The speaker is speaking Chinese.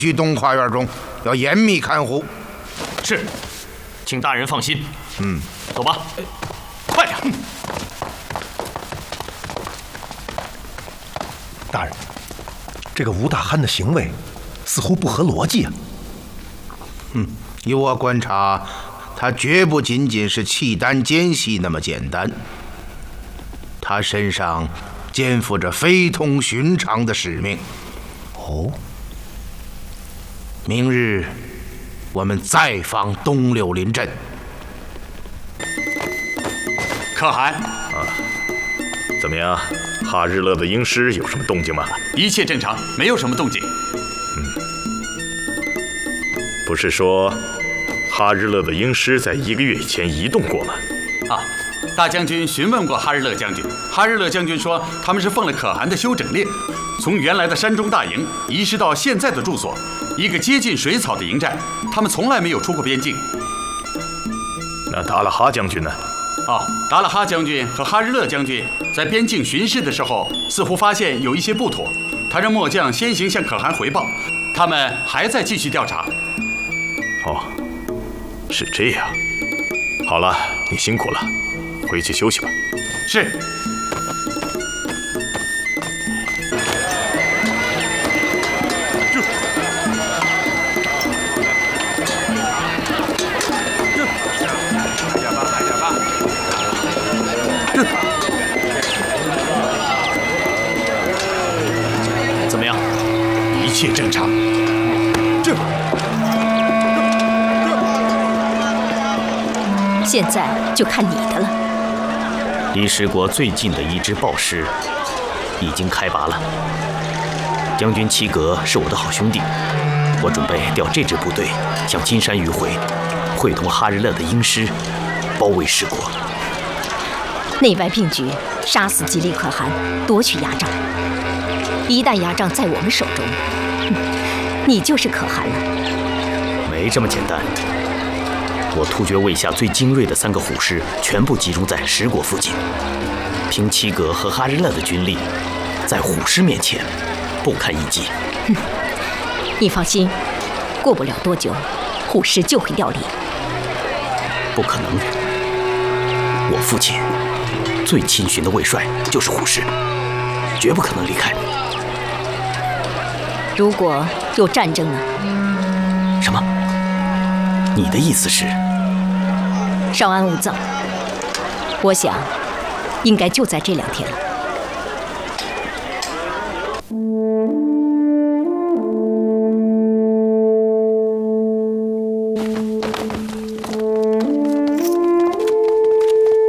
居东花园中，要严密看护。 是，请大人放心。走吧， 快点。 大人，这个吴大憨的行为似乎不合逻辑啊。 依我观察，他绝不仅仅是契丹奸细那么简单，他身上肩负着非同寻常的使命。 哦， 明日我们再访东柳林镇。 可汗， 怎么样？哈日勒的鹰狮有什么动静吗？ 一切正常，没有什么动静。 不是说哈日勒的鹰狮在1个月以前移动过吗？ 大将军询问过哈日勒将军，哈日勒将军说他们是奉了可汗的休整令，从原来的山中大营移师到现在的住所，一个接近水草的营寨，他们从来没有出过边境。 那达拉哈将军呢？ 达拉哈将军和哈日勒将军在边境巡视的时候，似乎发现有一些不妥，他让末将先行向可汗回报，他们还在继续调查。 是这样。好了，你辛苦了，回去休息吧。 是。怎么样？ 一切正常。 现在就看你的了。 离石国最近的一支豹师已经开拔了。将军齐格是我的好兄弟，我准备调这支部队向金山迂回，会同哈日勒的鹰狮包围石国。 内外并举，杀死吉利可汗，夺取牙帐。一旦牙帐在我们手中，你就是可汗了。 没这么简单。我突厥卫下最精锐的3个虎师全部集中在石国附近，凭齐格和哈日勒的军力，在虎师面前不堪一击。 你放心，过不了多久，虎师就会掉离。 不可能，我父亲最亲巡的卫帅就是虎师，绝不可能离开。 如果有战争呢？ 什么？你的意思是？ 稍安勿躁，我想应该就在这2天了。